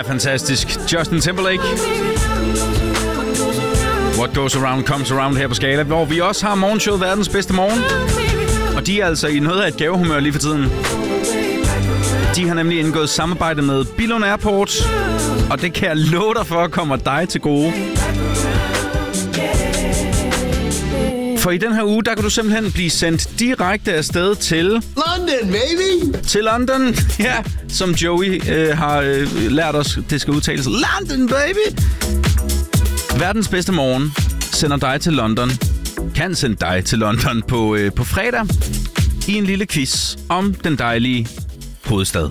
fantastisk. Justin Timberlake. What goes around comes around her på Skala, hvor vi også har morgenshowet Verdens Bedste Morgen. Og de er altså i noget af et gavehumør lige for tiden. De har nemlig indgået samarbejde med Billund Airport, og det kan jeg love dig for, kommer dig til gode. For i den her uge, der kan du simpelthen blive sendt direkte afsted til London, baby! Til London, ja, som Joey har lært os, det skal udtales. London, baby! Verdens Bedste Morgen sender dig til London, kan sende dig til London på fredag i en lille quiz om den dejlige hovedstad.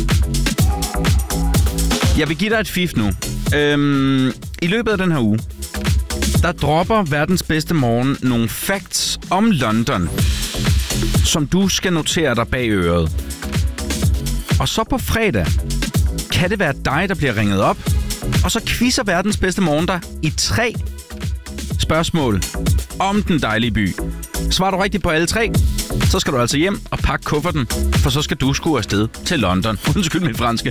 Jeg vil give dig et fif nu. I løbet af den her uge, der dropper Verdens Bedste Morgen nogle facts om London, som du skal notere dig bag øret. Og så på fredag kan det være dig, der bliver ringet op, og så quizzer Verdens Bedste Morgen dig i 3 spørgsmål om den dejlige by. Svarer du rigtigt på alle 3, så skal du altså hjem og pakke kufferten, for så skal du skue afsted til London. Undskyld mit franske.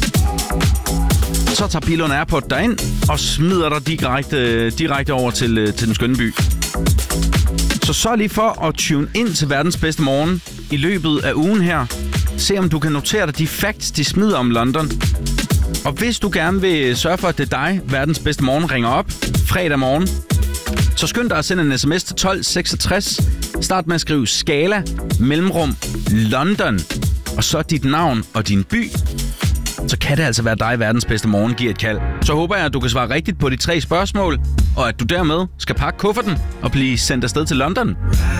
Så tager Billund Airport dig ind og smider dig direkte over til den skønne by. Så sørg lige for at tune ind til Verdens Bedste Morgen i løbet af ugen her. Se om du kan notere dig de facts, de smider om London. Og hvis du gerne vil sørge for, at det er dig, Verdens Bedste Morgen ringer op fredag morgen, så skynd dig at sende en sms til 1266. Start med at skrive Skala, mellemrum, London, og så dit navn og din by. Så kan det altså være dig, Verdens Bedste Morgen giver et kald. Så håber jeg, at du kan svare rigtigt på de 3 spørgsmål, og at du dermed skal pakke kufferten og blive sendt afsted til London.